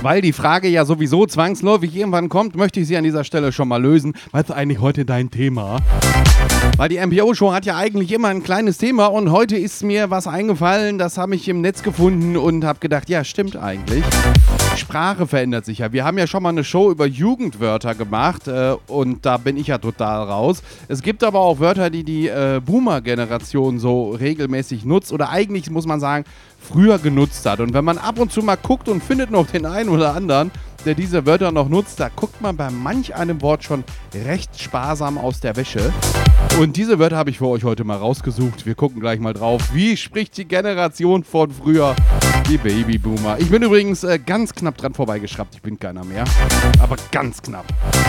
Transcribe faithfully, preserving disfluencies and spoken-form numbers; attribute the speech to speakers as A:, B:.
A: weil die Frage ja sowieso zwangsläufig irgendwann kommt, möchte ich sie an dieser Stelle schon mal lösen. Was ist eigentlich heute dein Thema? Weil die M P O-Show hat ja eigentlich immer ein kleines Thema und heute ist mir was eingefallen, das habe ich im Netz gefunden und habe gedacht, ja, stimmt eigentlich. Die Sprache verändert sich ja. Wir haben ja schon mal eine Show über Jugendwörter gemacht äh, und da bin ich ja total raus. Es gibt aber auch Wörter, die die äh, Boomer-Generation so regelmäßig nutzt oder eigentlich, muss man sagen, früher genutzt hat. Und wenn man ab und zu mal guckt und findet noch den einen oder anderen, der diese Wörter noch nutzt, da guckt man bei manch einem Wort schon recht sparsam aus der Wäsche. Und diese Wörter habe ich für euch heute mal rausgesucht. Wir gucken gleich mal drauf. Wie spricht die Generation von früher, die Babyboomer? Ich bin übrigens äh, ganz knapp dran vorbeigeschraubt. Ich bin keiner mehr. Aber ganz knapp.